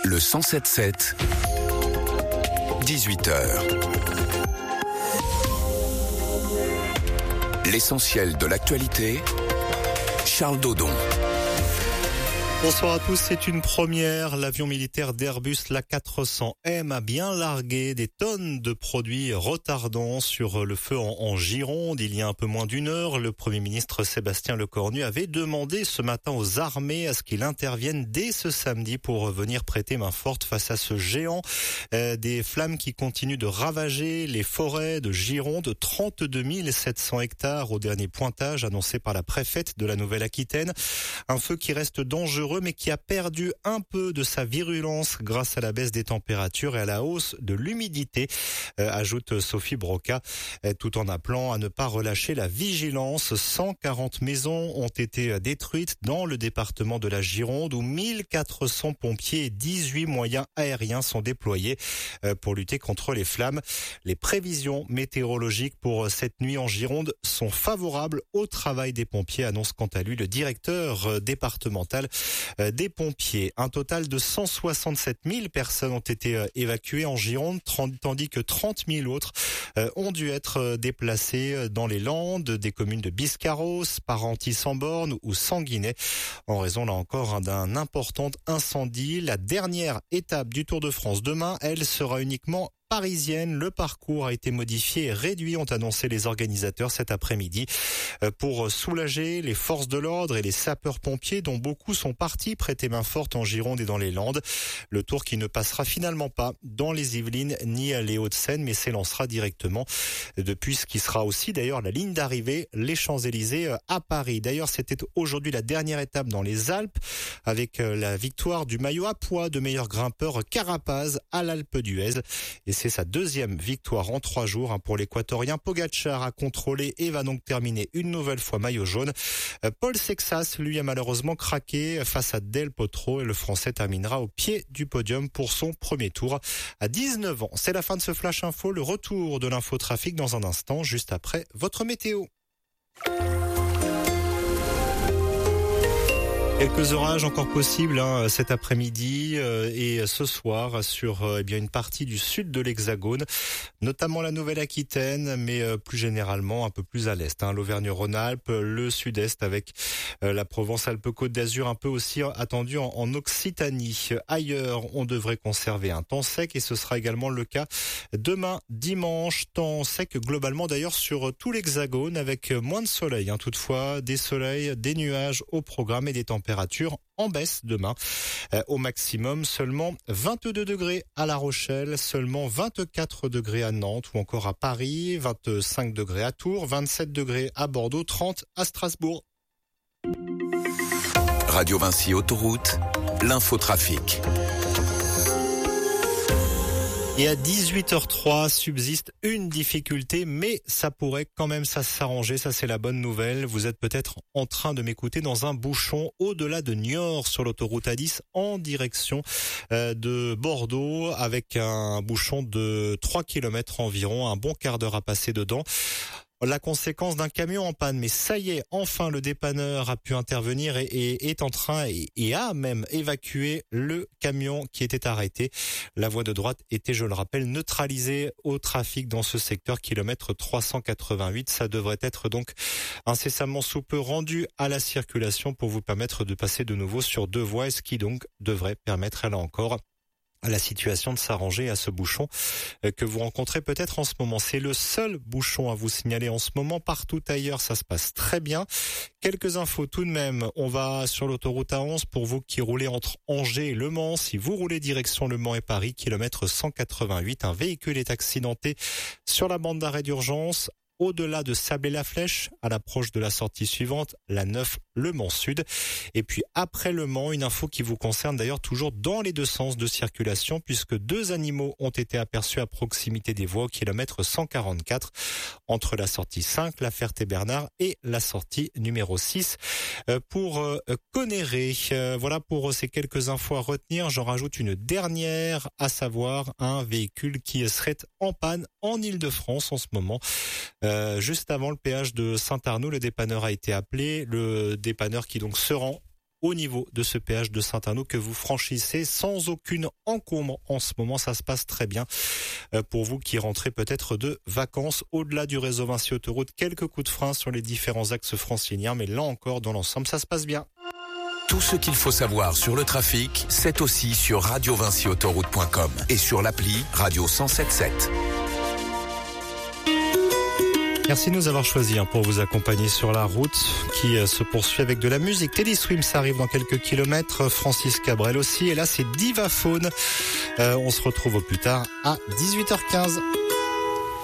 Le 107.7, 18h. L'essentiel de l'actualité, Charles Dodon. Bonsoir à tous, c'est une première. L'avion militaire d'Airbus, l'A400M, a bien largué des tonnes de produits retardants sur le feu en Gironde. Il y a un peu moins d'une heure, le Premier ministre Sébastien Lecornu avait demandé ce matin aux armées à ce qu'il intervienne dès ce samedi pour venir prêter main forte face à ce géant. Des flammes qui continuent de ravager les forêts de Gironde, 32 700 hectares au dernier pointage annoncé par la préfète de la Nouvelle-Aquitaine. Un feu qui reste dangereux mais qui a perdu un peu de sa virulence grâce à la baisse des températures et à la hausse de l'humidité, ajoute Sophie Broca, tout en appelant à ne pas relâcher la vigilance. 140 maisons ont été détruites dans le département de la Gironde où 1400 pompiers et 18 moyens aériens sont déployés pour lutter contre les flammes. Les prévisions météorologiques pour cette nuit en Gironde sont favorables au travail des pompiers, annonce quant à lui le directeur départemental des pompiers. Un total de 167 000 personnes ont été évacuées en Gironde, tandis que 30 000 autres ont dû être déplacées dans les Landes, des communes de Biscarros, Parentis-en-Born ou Sanguinet, en raison là encore d'un important incendie. La dernière étape du Tour de France demain, elle sera uniquement parisienne. Le parcours a été modifié et réduit, ont annoncé les organisateurs cet après-midi, pour soulager les forces de l'ordre et les sapeurs-pompiers dont beaucoup sont partis prêter main forte en Gironde et dans les Landes. Le Tour qui ne passera finalement pas dans les Yvelines ni à les Hauts-de-Seine mais s'élancera directement depuis ce qui sera aussi d'ailleurs la ligne d'arrivée, les Champs-Élysées à Paris. D'ailleurs, c'était aujourd'hui la dernière étape dans les Alpes avec la victoire du maillot à pois de meilleur grimpeur Carapaz à l'Alpe d'Huez. Et c'est sa deuxième victoire en 3 jours pour l'Équatorien. Pogacar a contrôlé et va donc terminer une nouvelle fois maillot jaune. Paul Sexas, lui, a malheureusement craqué face à Del Potro et le Français terminera au pied du podium pour son premier tour à 19 ans. C'est la fin de ce Flash Info, le retour de l'infotrafic dans un instant, juste après votre météo. Quelques orages encore possibles cet après-midi et ce soir sur une partie du sud de l'Hexagone, notamment la Nouvelle-Aquitaine, mais plus généralement un peu plus à l'est. L'Auvergne-Rhône-Alpes, le sud-est avec la Provence-Alpes-Côte d'Azur, un peu aussi attendu en Occitanie. Ailleurs, on devrait conserver un temps sec et ce sera également le cas demain dimanche. Temps sec globalement d'ailleurs sur tout l'Hexagone avec moins de soleil. Toutefois, des soleils, des nuages au programme et des températures en baisse demain. Au maximum, seulement 22 degrés à La Rochelle, seulement 24 degrés à Nantes ou encore à Paris, 25 degrés à Tours, 27 degrés à Bordeaux, 30 à Strasbourg. Radio Vinci Autoroute, l'infotrafic. Et à 18h03 subsiste une difficulté, mais ça pourrait quand même s'arranger, ça c'est la bonne nouvelle. Vous êtes peut-être en train de m'écouter dans un bouchon au-delà de Niort sur l'autoroute A10 en direction de Bordeaux avec un bouchon de 3 km environ, un bon quart d'heure à passer dedans. La conséquence d'un camion en panne, mais ça y est, enfin le dépanneur a pu intervenir et est en train et a même évacué le camion qui était arrêté. La voie de droite était, je le rappelle, neutralisée au trafic dans ce secteur, kilomètre 388. Ça devrait être donc incessamment sous peu rendu à la circulation pour vous permettre de passer de nouveau sur 2 voies, ce qui donc devrait permettre là encore à la situation de s'arranger à ce bouchon que vous rencontrez peut-être en ce moment. C'est le seul bouchon à vous signaler en ce moment. Partout ailleurs, ça se passe très bien. Quelques infos tout de même. On va sur l'autoroute A11 pour vous qui roulez entre Angers et Le Mans. Si vous roulez direction Le Mans et Paris, kilomètre 188, un véhicule est accidenté sur la bande d'arrêt d'urgence. Au-delà de Sablé-la-Flèche, à l'approche de la sortie suivante, la 9, Le Mans Sud. Et puis après Le Mans, une info qui vous concerne d'ailleurs toujours dans les deux sens de circulation, puisque 2 animaux ont été aperçus à proximité des voies au kilomètre 144, entre la sortie 5, la Ferté-Bernard, et la sortie numéro 6 pour Conneré. Voilà pour ces quelques infos à retenir. J'en rajoute une dernière, à savoir un véhicule qui serait en panne en Île-de-France en ce moment. Juste avant le péage de Saint-Arnoux, le dépanneur a été appelé. Le dépanneur qui donc se rend au niveau de ce péage de Saint-Arnaud que vous franchissez sans aucune encombre en ce moment. Ça se passe très bien pour vous qui rentrez peut-être de vacances. Au-delà du réseau Vinci Autoroute, quelques coups de frein sur les différents axes franciliens, mais là encore, dans l'ensemble, ça se passe bien. Tout ce qu'il faut savoir sur le trafic, c'est aussi sur radiovinciautoroute.com et sur l'appli Radio 107.7. Merci de nous avoir choisis pour vous accompagner sur la route qui se poursuit avec de la musique. Teddy Swims arrive dans quelques kilomètres, Francis Cabrel aussi, et là c'est Divaphone. On se retrouve au plus tard à 18h15.